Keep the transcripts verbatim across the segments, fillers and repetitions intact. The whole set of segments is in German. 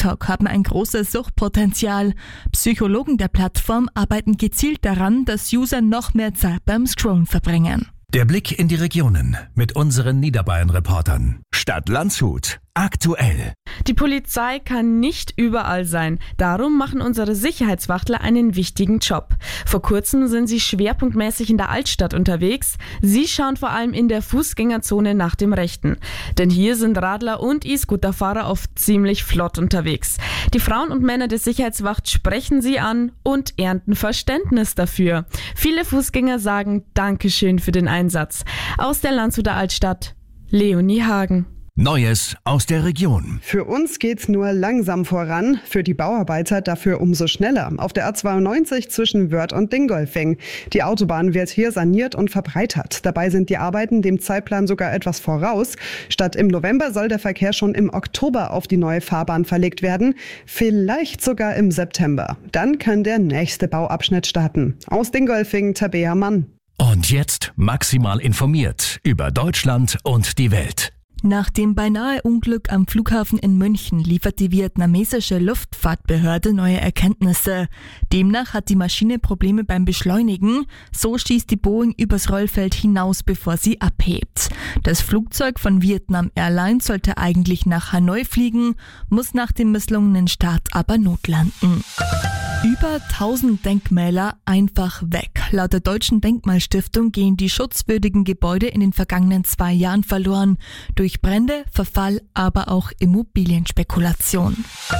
TikTok haben ein großes Suchtpotenzial. Psychologen der Plattform arbeiten gezielt daran, dass User noch mehr Zeit beim Scrollen verbringen. Der Blick in die Regionen mit unseren Niederbayern-Reportern. Stadt Landshut. Aktuell. Die Polizei kann nicht überall sein. Darum machen unsere Sicherheitswachtler einen wichtigen Job. Vor kurzem sind sie schwerpunktmäßig in der Altstadt unterwegs. Sie schauen vor allem in der Fußgängerzone nach dem Rechten. Denn hier sind Radler und E-Scooterfahrer oft ziemlich flott unterwegs. Die Frauen und Männer der Sicherheitswacht sprechen sie an und ernten Verständnis dafür. Viele Fußgänger sagen Dankeschön für den Einsatz. Aus der Landshuter Altstadt, Leonie Hagen. Neues aus der Region. Für uns geht's nur langsam voran, für die Bauarbeiter dafür umso schneller. Auf der A zweiundneunzig zwischen Wörth und Dingolfing. Die Autobahn wird hier saniert und verbreitert. Dabei sind die Arbeiten dem Zeitplan sogar etwas voraus. Statt im November soll der Verkehr schon im Oktober auf die neue Fahrbahn verlegt werden. Vielleicht sogar im September. Dann kann der nächste Bauabschnitt starten. Aus Dingolfing, Tabea Mann. Und jetzt maximal informiert über Deutschland und die Welt. Nach dem beinahe Unglück am Flughafen in München liefert die vietnamesische Luftfahrtbehörde neue Erkenntnisse. Demnach hat die Maschine Probleme beim Beschleunigen. So schießt die Boeing übers Rollfeld hinaus, bevor sie abhebt. Das Flugzeug von Vietnam Airlines sollte eigentlich nach Hanoi fliegen, muss nach dem misslungenen Start aber notlanden. Über tausend Denkmäler einfach weg. Laut der Deutschen Denkmalstiftung gehen die schutzwürdigen Gebäude in den vergangenen zwei Jahren verloren. Durch Brände, Verfall, aber auch Immobilienspekulation.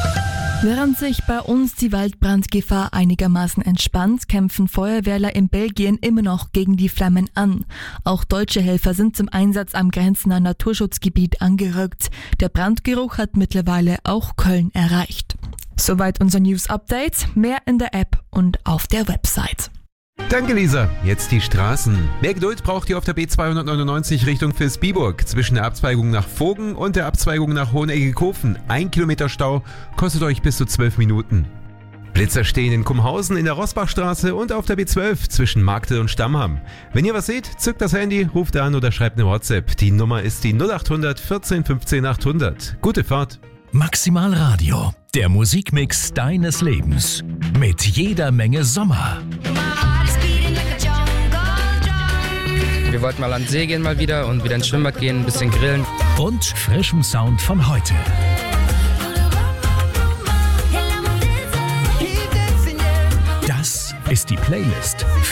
Während sich bei uns die Waldbrandgefahr einigermaßen entspannt, kämpfen Feuerwehrler in Belgien immer noch gegen die Flammen an. Auch deutsche Helfer sind zum Einsatz am grenznahen Naturschutzgebiet angerückt. Der Brandgeruch hat mittlerweile auch Köln erreicht. Soweit unser News-Update. Mehr in der App und auf der Website. Danke, Lisa. Jetzt die Straßen. Mehr Geduld braucht ihr auf der B zweihundertneunundneunzig Richtung Vilsbiburg. Zwischen der Abzweigung nach Vogen und der Abzweigung nach Hoheneckikofen. Ein Kilometer Stau kostet euch bis zu zwölf Minuten. Blitzer stehen in Kumhausen in der Rosbachstraße und auf der B zwölf zwischen Markte und Stammham. Wenn ihr was seht, zückt das Handy, ruft an oder schreibt eine WhatsApp. Die Nummer ist die null achthundert vierzehn fünfzehn achthundert. Gute Fahrt. Maximal Radio. Der Musikmix deines Lebens. Mit jeder Menge Sommer. Wir wollten mal an den See gehen mal wieder und wieder ins Schwimmbad gehen, ein bisschen grillen. Und frischem Sound von heute. Das ist die Playlist